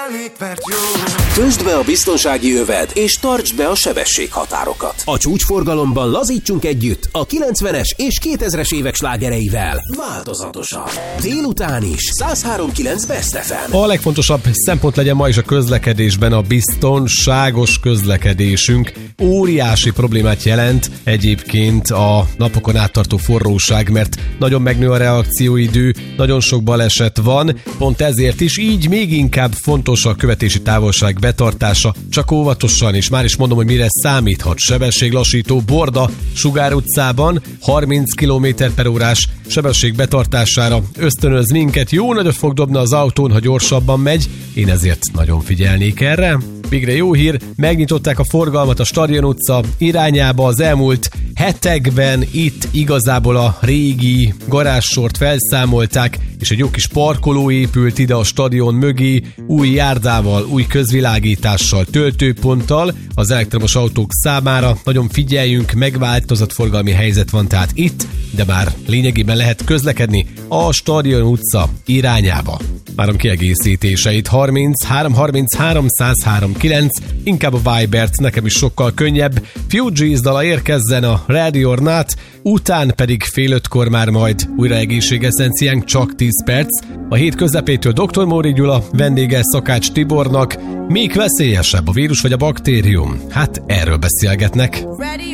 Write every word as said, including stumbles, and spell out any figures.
válik, mert jó. Töltsd be a biztonsági öved, és tartsd be a sebességhatárokat. A csúcsforgalomban lazítsunk együtt a kilencvenes és kétezres évek slágereivel. Változatosan. Délután is. száz három kilenc Best ef em. A legfontosabb szempont legyen ma is a közlekedésben a biztonságos közlekedésünk. Óriási problémát jelent egyébként a napokon áttartó forróság, mert nagyon megnő a reakcióidő, nagyon sok baleset van, pont ezért is így még inkább fontos a követési távolság betartása, csak óvatosan, és már is mondom, hogy mire számíthat. Sebességlassító borda Sugár utcában harminc kilométer per órás sebesség betartására ösztönöz minket. Jó nagyot fog dobni az autón, ha gyorsabban megy, én ezért nagyon figyelnék erre. Végre jó hír, megnyitották a forgalmat a Stadion utca irányába az elmúlt hetekben. Itt igazából a régi garázssort felszámolták, és egy jó kis parkoló épült ide a stadion mögé, új járdával, új közvilágítással, töltőponttal az elektromos autók számára. Nagyon figyeljünk, megváltozott forgalmi helyzet van tehát itt, de már lényegében lehet közlekedni a Stadion utca irányába. Várom kiegészítéseit. harminchárom harminchárom száz három kilenc, inkább a Vibert, nekem is sokkal könnyebb. Fugees dala érkezzen a Ready or Not, után pedig fél ötkor már majd újra egészségeszenciánk, csak tíz perc. A hét közepétől doktor Móri Gyula, vendége Szakács Tibornak. Még veszélyesebb a vírus vagy a baktérium? Hát erről beszélgetnek. Ready